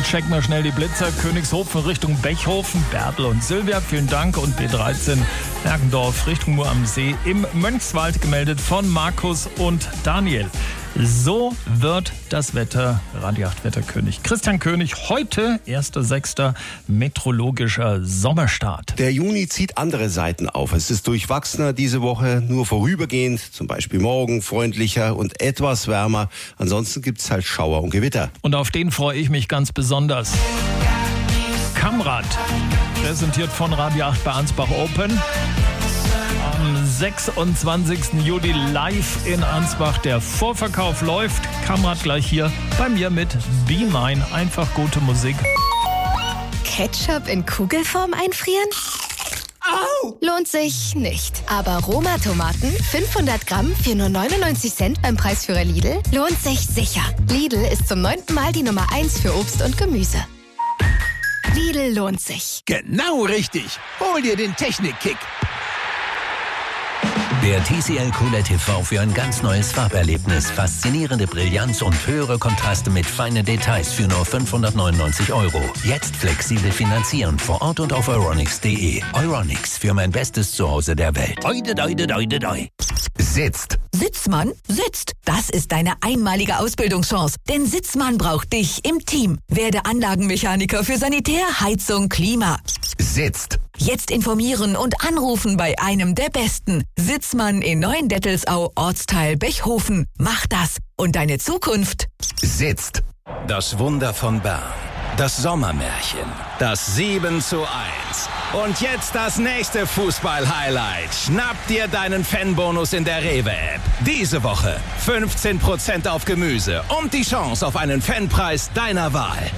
checken wir schnell die Blitzer. Königshofen Richtung Bechhofen, Bertel und Silvia, vielen Dank. Und B13 Merkendorf Richtung Mur am See im Mönchswald gemeldet von Markus und Daniel. So wird das Wetter, Radio 8 Wetterkönig Christian König, heute 1.6. meteorologischer Sommerstart. Der Juni zieht andere Seiten auf. Es ist durchwachsener diese Woche, nur vorübergehend, zum Beispiel morgen freundlicher und etwas wärmer. Ansonsten gibt es halt Schauer und Gewitter. Und auf den freue ich mich ganz besonders. Kamrad, präsentiert von Radio 8 bei Ansbach Open. Am 26. Juli live in Ansbach. Der Vorverkauf läuft. Kamrad gleich hier bei mir mit Be Mine. Einfach gute Musik. Ketchup in Kugelform einfrieren? Au! Lohnt sich nicht. Aber Roma-Tomaten, 500 Gramm für nur 99 Cent beim Preisführer Lidl, lohnt sich sicher. Lidl ist zum 9. Mal die Nummer 1 für Obst und Gemüse. Lidl lohnt sich. Genau richtig. Hol dir den Technikkick. Der TCL QLED TV für ein ganz neues Farberlebnis. Faszinierende Brillanz und höhere Kontraste mit feinen Details für nur 599 €. Jetzt flexibel finanzieren vor Ort und auf euronics.de. Euronics, für mein bestes Zuhause der Welt. Oide, doide, doide, doi. Sitzt. Sitzmann sitzt. Das ist deine einmalige Ausbildungschance. Denn Sitzmann braucht dich im Team. Werde Anlagenmechaniker für Sanitär, Heizung, Klima. Sitzt. Jetzt informieren und anrufen bei einem der Besten. Sitzmann in Neuendettelsau, Ortsteil Bechhofen. Mach das und deine Zukunft Sitzt. Das Wunder von Bern. Das Sommermärchen. Das 7:1. Und jetzt das nächste Fußball-Highlight. Schnapp dir deinen Fanbonus in der Rewe-App. Diese Woche 15% auf Gemüse und die Chance auf einen Fanpreis deiner Wahl.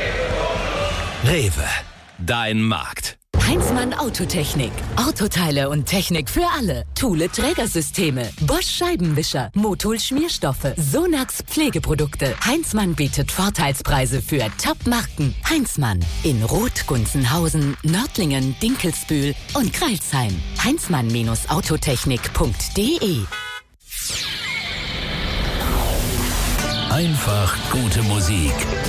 Rewe. Dein Markt. Heinzmann Autotechnik. Autoteile und Technik für alle. Thule Trägersysteme. Bosch Scheibenwischer. Motul Schmierstoffe. Sonax Pflegeprodukte. Heinzmann bietet Vorteilspreise für Top-Marken. Heinzmann. In Roth, Gunzenhausen, Nördlingen, Dinkelsbühl und Crailsheim. Heinzmann-autotechnik.de. Einfach gute Musik.